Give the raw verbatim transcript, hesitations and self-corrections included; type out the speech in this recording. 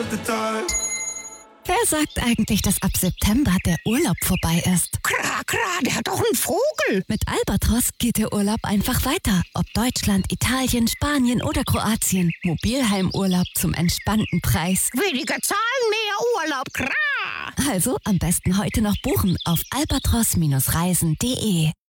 Wer sagt eigentlich, dass ab September der Urlaub vorbei ist? Klar, klar, der hat doch einen Vogel. Mit Albatros geht der Urlaub einfach weiter. Ob Deutschland, Italien, Spanien oder Kroatien. Mobilheimurlaub zum entspannten Preis. Weniger Zahlen, mehr Urlaub, klar. Also am besten heute noch buchen auf albatros Bindestrich reisen Punkt de.